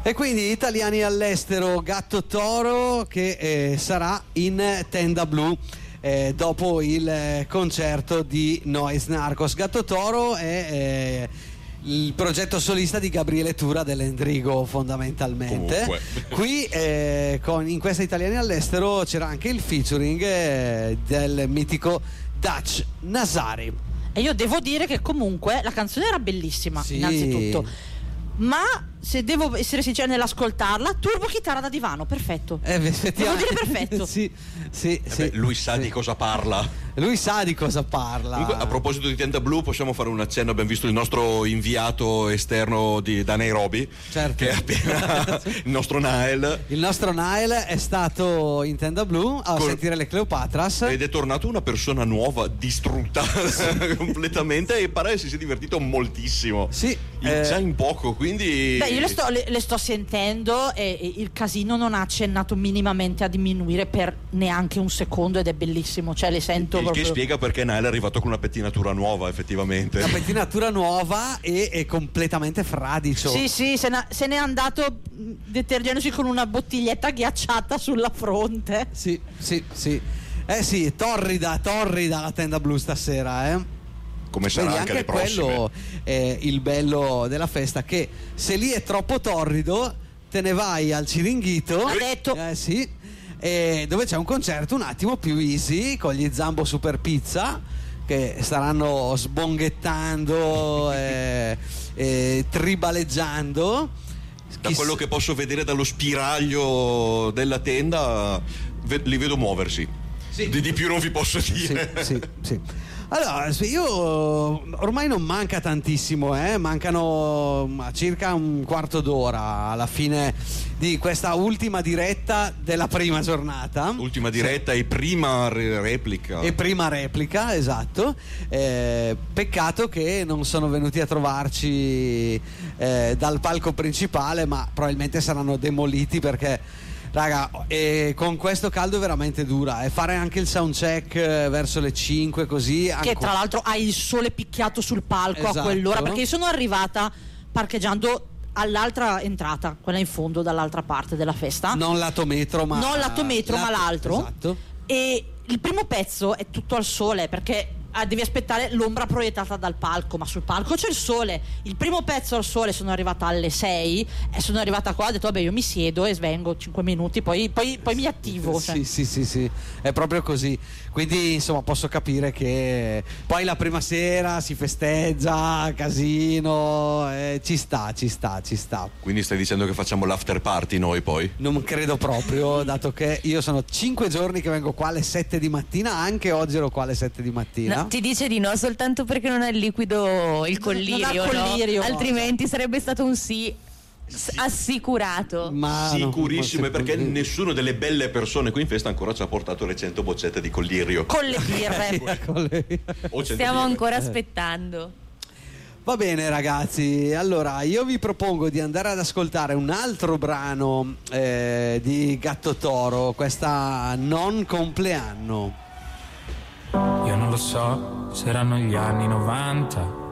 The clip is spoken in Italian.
E quindi italiani all'estero, Gatto Toro che sarà in tenda blu dopo il concerto di Noise Narcos. Gatto Toro è il progetto solista di Gabriele Tura dell'Endrigo, fondamentalmente. Qui in questa italiani all'estero c'era anche il featuring del mitico Dutch Nazari. E io devo dire che comunque la canzone era bellissima, sì, innanzitutto, ma se devo essere sincera nell'ascoltarla, turbo chitarra da divano, perfetto. Devo dire perfetto. Sì. Lui sa di cosa parla. Lui sa di cosa parla. Comunque, a proposito di tenda blu, possiamo fare un accenno. Abbiamo visto il nostro inviato esterno da Nairobi, certo, che è appena il nostro Nael. Il nostro Nael è stato in tenda blu a sentire le Cleopatras ed è tornato una persona nuova, distrutta completamente, e pare si sia divertito moltissimo. Sì, già in poco, quindi. Beh, io le sto sentendo e il casino non ha accennato minimamente a diminuire per neanche un secondo, ed è bellissimo, cioè le sento. Il che spiega perché Nael è arrivato con una pettinatura nuova, effettivamente. Una pettinatura nuova e completamente fradicio. Sì, se n'è andato detergendosi con una bottiglietta ghiacciata sulla fronte. Sì. Sì, torrida la tenda blu stasera, come sarà anche le prossime. Quello è il bello della festa, che se lì è troppo torrido te ne vai al Ciringhito. Ha detto. Sì. Dove c'è un concerto un attimo più easy con gli Zambo Super Pizza, che staranno sbonghettando tribaleggiando. Da quello che posso vedere dallo spiraglio della tenda, li vedo muoversi. Sì. Di più non vi posso dire. Sì. Allora, io ormai non manca tantissimo, mancano circa un quarto d'ora alla fine di questa ultima diretta della prima giornata. Ultima diretta, sì. E prima replica. Esatto. Peccato che non sono venuti a trovarci dal palco principale, ma probabilmente saranno demoliti, perché raga, con questo caldo è veramente dura, e fare anche il soundcheck verso le 5 così, che tra l'altro hai il sole picchiato sul palco, esatto, a quell'ora, perché io sono arrivata parcheggiando all'altra entrata, quella in fondo dall'altra parte della festa, non lato metro ma l'altro, esatto. E il primo pezzo è tutto al sole, perché devi aspettare l'ombra proiettata dal palco, ma sul palco c'è il sole. Il primo pezzo al sole sono arrivata alle 6 e sono arrivata qua, ho detto vabbè, io mi siedo e svengo 5 minuti, poi mi attivo, cioè. Sì, è proprio così. Quindi insomma posso capire che poi la prima sera si festeggia, casino, ci sta. Quindi stai dicendo che facciamo l'after party noi poi? Non credo proprio, dato che io sono 5 giorni che vengo qua alle 7 di mattina, anche oggi ero qua alle 7 di mattina. No, ti dice di no soltanto perché non ha il liquido, il collirio, collirio, no? Altrimenti sarebbe stato un sì assicurato. Ma sicurissimo, perché nessuno delle belle persone qui in festa ancora ci ha portato le 100 boccette di collirio con le birre. Stiamo ancora aspettando. Va bene ragazzi, allora io vi propongo di andare ad ascoltare un altro brano di Gatto Toro, questa Non compleanno. Io non lo so se erano gli anni 90